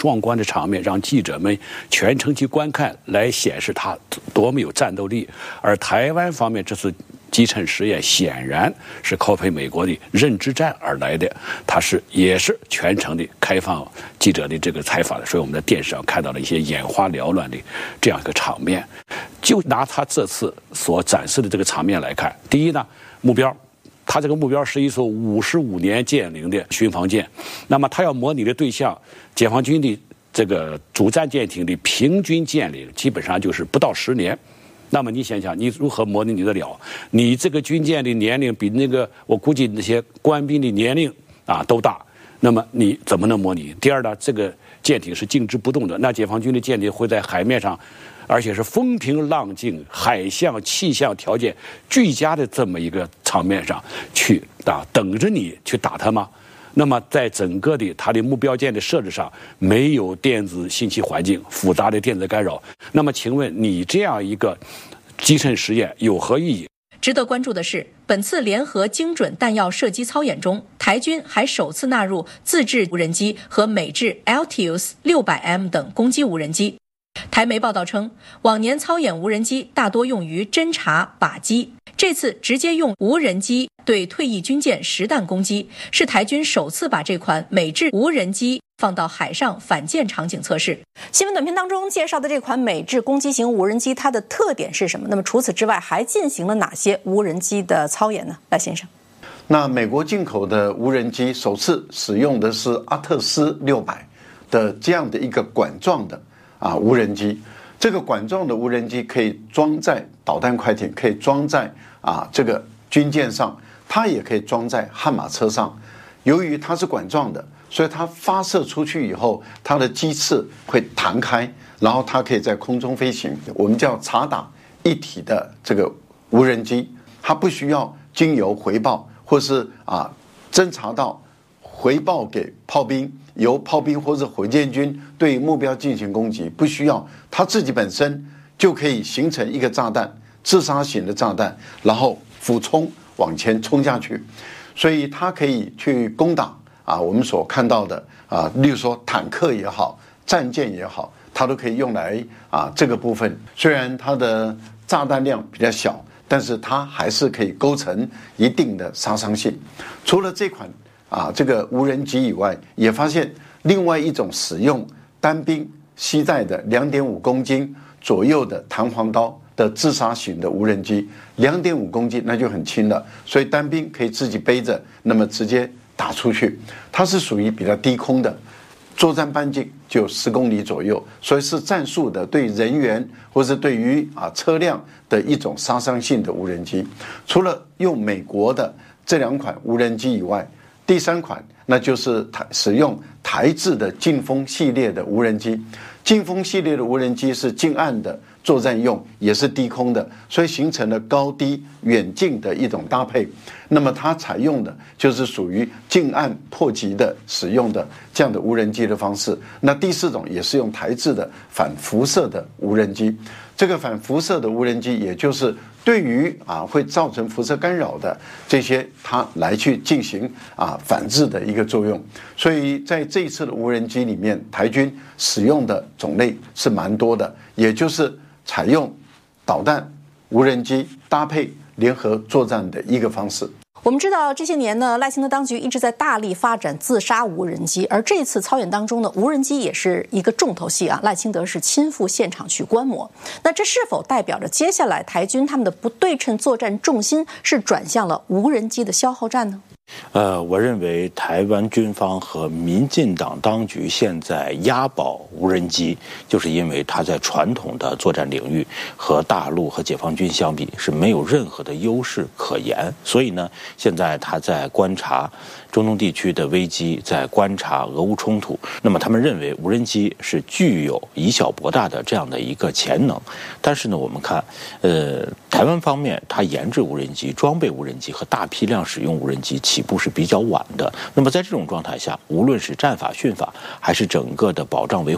壮观的场面，让记者们全程去观看，来显示它多么有战斗力。而台湾方面这次击沉实验显然是靠配美国的认知战而来的，它也是全程的开放记者的这个采访的，所以我们在电视上看到了一些眼花缭乱的这样一个场面。就拿他这次所展示的这个场面来看，第一呢，目标，他这个目标是一艘55年建龄的巡防舰，那么他要模拟的对象，解放军的这个主战舰艇的平均建龄基本上就是不到10年。那么你想想，你如何模拟得了？你这个军舰的年龄比那个我估计那些官兵的年龄都大，那么你怎么能模拟？第二呢，这个舰艇是静止不动的，那解放军的舰艇会在海面上，而且是风平浪静、海象气象条件俱佳的这么一个场面上去等着你去打它吗？那么在整个的它的目标舰的设置上，没有电子信息环境、复杂的电子干扰。那么请问你这样一个击沉实验有何意义？ 值得关注的是，本次联合精准弹药射击操演中，台军还首次纳入自制无人机和美制 Altius 600M 等攻击无人机。台媒报道称，往年操演无人机大多用于侦察、靶击，这次直接用无人机对退役军舰实弹攻击，是台军首次把这款美制无人机放到海上反舰场景测试。 新闻短片当中介绍的这款美制攻击型无人机，它的特点是什么？那么除此之外，还进行了哪些无人机的操演呢？赖先生， 那美国进口的无人机首次使用的是阿特斯600的这样的一个管状的无人机。这个管状的无人机可以装在导弹快艇，可以装在这个军舰上，它也可以装在悍马车上。由于它是管状的，所以它发射出去以后，它的机翅会弹开，然后它可以在空中飞行。我们叫察打一体的这个无人机，它不需要经由回报或是侦察到回报给炮兵，由炮兵或者火箭军对目标进行攻击，不需要，它自己本身就可以形成一个炸弹，自杀型的炸弹，然后俯冲往前冲下去，所以它可以去攻打我们所看到的例如说坦克也好，战舰也好，它都可以用来这个部分。虽然它的炸弹量比较小，但是它还是可以构成一定的杀伤性。除了这款这个无人机以外，也发现另外一种使用单兵携带的2.5公斤左右的弹簧刀的自杀型的无人机，2.5公斤那就很轻了，所以单兵可以自己背着，那么直接打出去。它是属于比较低空的，作战半径就10公里左右，所以是战术的对人员或是对于车辆的一种杀伤性的无人机。除了用美国的这2款无人机以外，第3款那就是使用台制的劲风系列的无人机。劲风系列的无人机是近岸的作战用，也是低空的，所以形成了高低远近的一种搭配。那么它采用的就是属于近岸迫击的使用的这样的无人机的方式。那第4种也是用台制的反辐射的无人机。这个反辐射的无人机，也就是对于会造成辐射干扰的这些，它来去进行反制的一个作用。所以在这一次的无人机里面，台军使用的种类是蛮多的，也就是采用导弹、无人机搭配联合作战的一个方式。 我们知道这些年呢，赖清德当局一直在大力发展自杀无人机，而这次操演当中呢，无人机也是一个重头戏赖清德是亲赴现场去观摩。那这是否代表着接下来台军他们的不对称作战重心是转向了无人机的消耗战呢？ 我认为台湾军方和民进党当局现在押宝无人机，就是因为它在传统的作战领域和大陆和解放军相比是没有任何的优势可言，所以呢，现在他在观察中东地区的危机，在观察俄乌冲突，那么他们认为无人机是具有以小博大的这样的一个潜能。但是呢，我们看台湾方面它研制无人机、装备无人机和大批量使用无人机起步是比较晚的。那么在这种状态下，无论是战法、训法，还是整个的保障维护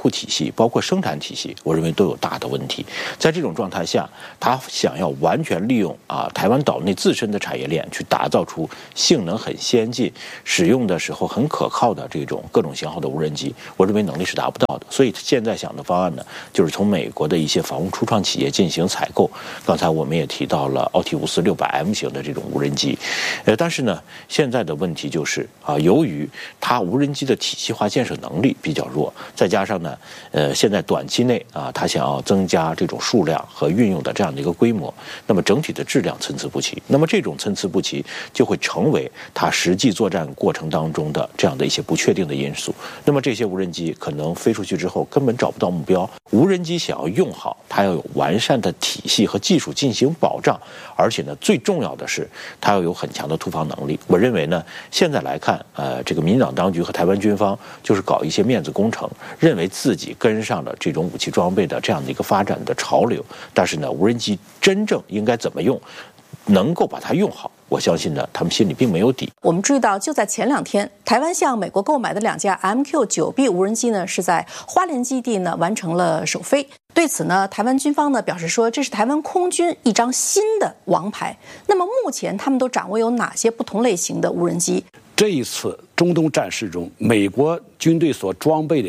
护体系，包括生产体系，我认为都有大的问题。在这种状态下，他想要完全利用台湾岛内自身的产业链去打造出性能很先进、使用的时候很可靠的这种各种型号的无人机，我认为能力是达不到的。所以现在想的方案呢，就是从美国的一些防务初创企业进行采购。刚才我们也提到了奥提乌斯600M 型的这种无人机，但是呢，现在的问题就是由于它无人机的体系化建设能力比较弱，再加上呢，现在短期内它想要增加这种数量和运用的这样的一个规模，那么整体的质量参差不齐。那么这种参差不齐就会成为它实际作战过程当中的这样的一些不确定的因素。那么这些无人机可能飞出去之后根本找不到目标。无人机想要用好，它要有完善的体系和技术进行保障，而且呢，最重要的是它要有很强的突防能力。我认为呢，现在来看，这个民进党当局和台湾军方就是搞一些面子工程，认为自己跟上了这种武器装备的这样的一个发展的潮流。但是呢，无人机真正应该怎么用，能够把它用好，我相信呢，他们心里并没有底。 我们注意到，就在前2天，台湾向美国购买的2架 MQ-9B 无人机呢，是在花莲基地呢完成了首飞。对此呢，台湾军方呢表示说，这是台湾空军一张新的王牌。那么目前他们都掌握有哪些不同类型的无人机？ 这一次中东战事中，美国军队所装备的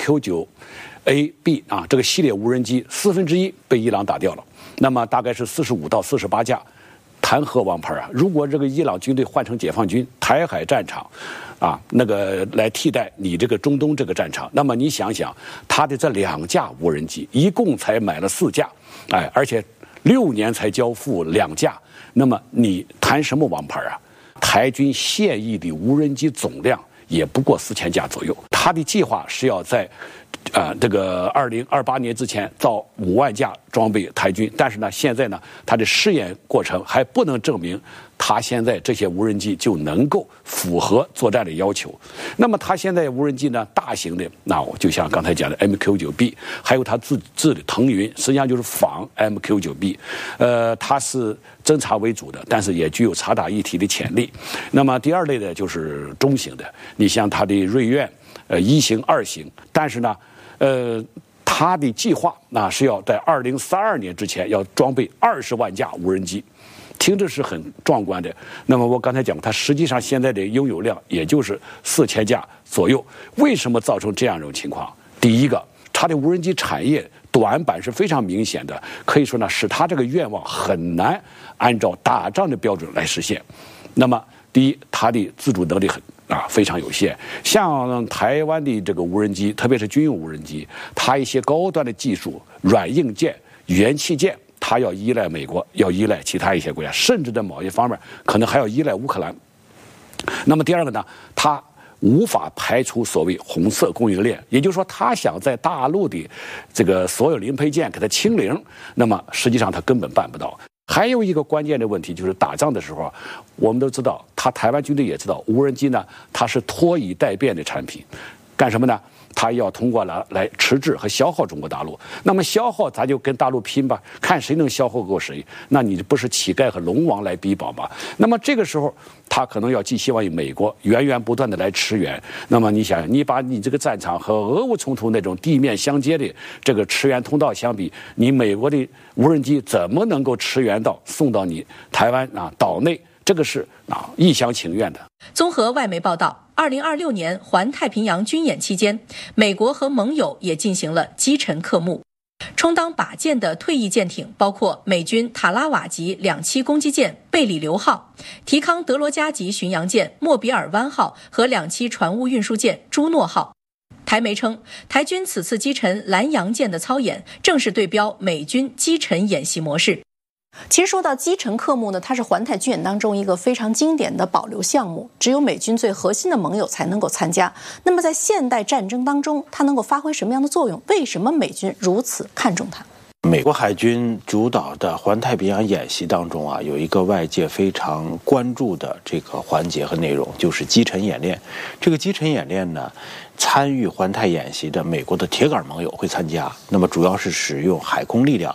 MQ-9AB 这个系列无人机1/4被伊朗打掉了，那么大概是45到48架。谈何王牌啊！如果这个伊朗军队换成解放军台海战场，那个来替代你这个中东这个战场，那么你想想，他的这2架无人机一共才买了4架，而且6年才交付2架，那么你谈什么王牌啊？台军现役的无人机总量也不过4000架左右，他的计划是要在这个2028年之前造5万架装备台军，但是呢，现在呢，它的试验过程还不能证明它现在这些无人机就能够符合作战的要求。那么它现在无人机呢，大型的，那我就像刚才讲的 MQ-9B， 还有它自制的腾云，实际上就是仿 MQ-9B， 它是侦察为主的，但是也具有察打一体的潜力。那么第2类的就是中型的，你像它的瑞苑1型、2型，但是呢，他的计划是要在2032年之前要装备20万架无人机，听着是很壮观的。那么我刚才讲过，它实际上现在的拥有量也就是4000架左右。为什么造成这样一种情况？第一个，它的无人机产业短板是非常明显的，可以说呢，使它这个愿望很难按照打仗的标准来实现。那么第一，它的自主能力非常有限。像台湾的这个无人机，特别是军用无人机，它一些高端的技术、软硬件、元器件，它要依赖美国，要依赖其他一些国家，甚至在某些方面可能还要依赖乌克兰。那么第2个呢，它无法排除所谓红色供应链，也就是说，他想在大陆的这个所有零配件给它清零，那么实际上他根本办不到。还有一个关键的问题就是打仗的时候，我们都知道，台湾军队也知道，无人机呢，它是拖以待变的产品，干什么呢？它要通过来迟滞和消耗中国大陆。那么消耗，咱就跟大陆拼吧，看谁能消耗够谁。那你不是乞丐和龙王来比宝吗？那么这个时候，他可能要寄希望于美国源源不断的来驰援。那么你想，你把你这个战场和俄乌冲突那种地面相接的这个驰援通道相比，你美国的无人机怎么能够驰援到送到你台湾岛内？这个是一厢情愿的。 综合外媒报道，2026年环太平洋军演期间，美国和盟友也进行了击沉克目。充当靶舰的退役舰艇包括美军塔拉瓦级2栖攻击舰贝里流号、提康德罗加级巡洋舰莫比尔湾号和2栖船坞运输舰朱诺号。台媒称，台军此次击沉蓝洋舰的操演，正是对标美军击沉演习模式。 其实说到击沉克目呢，它是环太军演当中一个非常经典的保留项目，只有美军最核心的盟友才能够参加。那么在现代战争当中，它能够发挥什么样的作用？为什么美军如此看重它？ 美国海军主导的环太平洋演习当中有一个外界非常关注的这个环节和内容，就是击沉演练。这个击沉演练呢，参与环太演习的美国的铁杆盟友会参加，那么主要是使用海空力量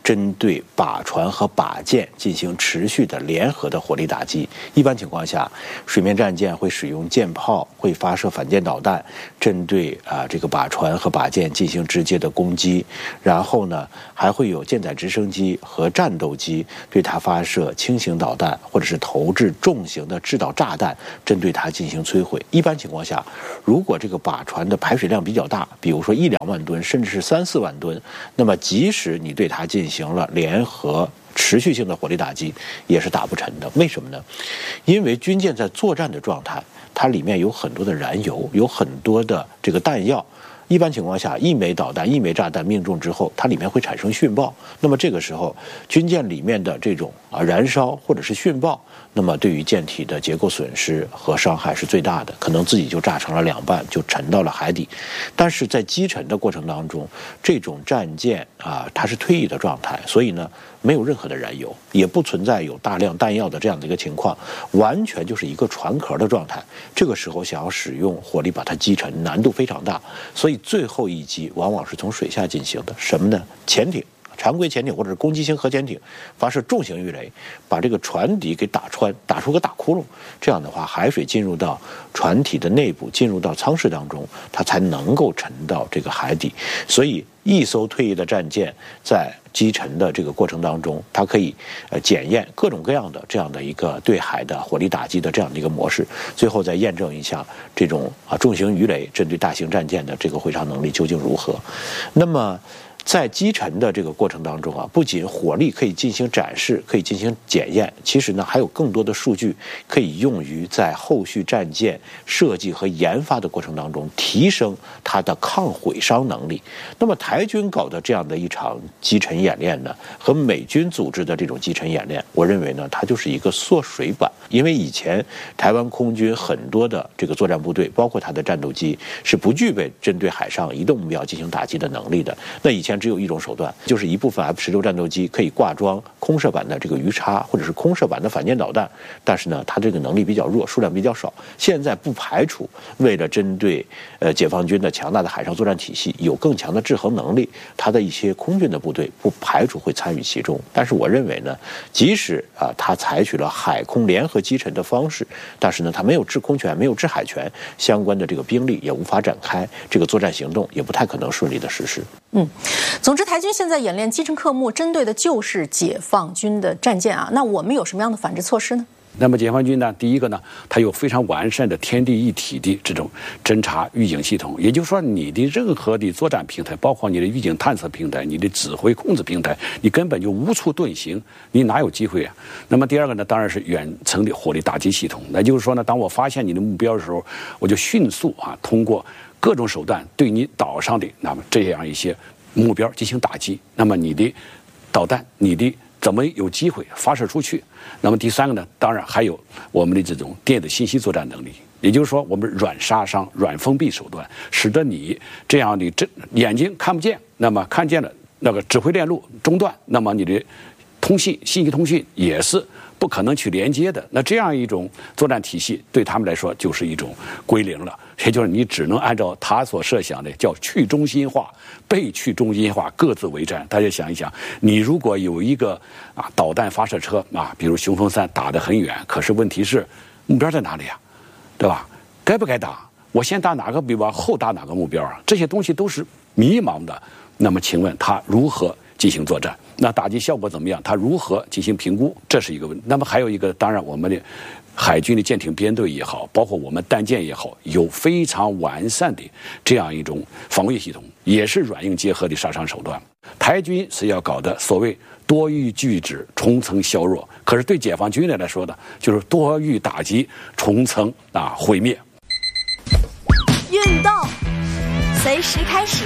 针对靶船和靶舰进行持续的联合的火力打击。一般情况下，水面战舰会使用舰炮，会发射反舰导弹，针对这个靶船和靶舰进行直接的攻击。然后呢，还会有舰载直升机和战斗机对它发射轻型导弹，或者是投掷重型的制导炸弹，针对它进行摧毁。一般情况下，如果这个靶船的排水量比较大，比如说1-2万吨，甚至是3-4万吨，那么即使你对它进行了联合持续性的火力打击，也是打不沉的。为什么呢？因为军舰在作战的状态，它里面有很多的燃油，有很多的这个弹药。一般情况下，一枚导弹、一枚炸弹命中之后，它里面会产生殉爆。那么这个时候，军舰里面的这种燃烧或者是殉爆，那么对于舰体的结构损失和伤害是最大的，可能自己就炸成了2半，就沉到了海底。但是在击沉的过程当中，这种战舰它是退役的状态，所以呢，没有任何的燃油，也不存在有大量弹药的这样的一个情况，完全就是一个船壳的状态。这个时候想要使用火力把它击沉，难度非常大，所以最后一击往往是从水下进行的。什么呢？潜艇。常规潜艇或者是攻击型核潜艇发射重型鱼雷，把这个船底给打穿，打出个大窟窿。这样的话，海水进入到船体的内部，进入到舱室当中，它才能够沉到这个海底。所以，一艘退役的战舰在击沉的这个过程当中，它可以检验各种各样的这样的一个对海的火力打击的这样的一个模式，最后再验证一下这种重型鱼雷针对大型战舰的这个回杀能力究竟如何。那么在击沉的这个过程当中不仅火力可以进行展示，可以进行检验，其实呢还有更多的数据可以用于在后续战舰设计和研发的过程当中提升它的抗毁伤能力。那么台军搞的这样的一场击沉演练呢，和美军组织的这种击沉演练，我认为呢它就是一个缩水版。因为以前台湾空军很多的这个作战部队，包括它的战斗机，是不具备针对海上移动目标进行打击的能力的。那以前只有一种手段，就是一部分 F-16战斗机可以挂装空射版的这个鱼叉，或者是空射版的反舰导弹，但是呢，它这个能力比较弱，数量比较少。现在不排除为了针对解放军的强大的海上作战体系有更强的制衡能力，它的一些空军的部队不排除会参与其中。但是我认为呢，即使它采取了海空联合击沉的方式，但是呢，它没有制空权，没有制海权，相关的这个兵力也无法展开，这个作战行动也不太可能顺利的实施。 总之，台军现在演练击沉科目，针对的就是解放军的战舰那我们有什么样的反制措施呢？ 那么解放军呢，第一个呢，它有非常完善的天地一体的这种侦察预警系统，也就是说，你的任何的作战平台，包括你的预警探测平台、你的指挥控制平台，你根本就无处遁形，你哪有机会啊？那么第二个呢，当然是远程的火力打击系统，那就是说呢，当我发现你的目标的时候，我就迅速通过各种手段对你岛上的那么这样一些目标进行打击，那么你的导弹，你的怎么有机会发射出去？那么第三个呢，当然还有我们的这种电子信息作战能力，也就是说我们软杀伤、软封闭手段，使得你这样的眼睛看不见，那么看见了那个指挥链路中断，那么你的信息通讯也是不可能去连接的。那这样一种作战体系对他们来说就是一种归零了，也就是你只能按照他所设想的叫去中心化、被去中心化各自为战。大家想一想，你如果有一个导弹发射车比如雄风3打得很远，可是问题是目标在哪里对吧？该不该打？我先打哪个目标，后打哪个目标这些东西都是迷茫的。那么请问他如何进行作战？那打击效果怎么样？它如何进行评估？这是一个问题。那么还有一个，当然我们的海军的舰艇编队也好，包括我们弹舰也好，有非常完善的这样一种防御系统，也是软硬结合的杀伤手段。台军是要搞的所谓多域拒止、重层削弱，可是对解放军来说呢，就是多域打击、重层毁灭。 运动随时开始。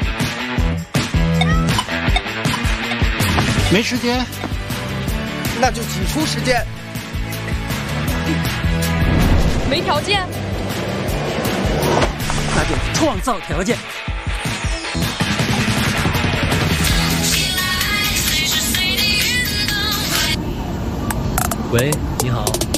没时间，那就挤出时间。 没条件， 那就创造条件。 喂，你好。